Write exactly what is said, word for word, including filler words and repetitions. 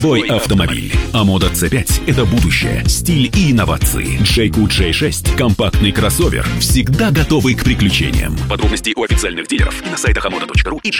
Твой автомобиль. Амода си пять – это будущее, стиль и инновации. Джейку джей шесть – компактный кроссовер, всегда готовый к приключениям. Подробности у официальных дилеров и на сайтах амода точка ру и джей.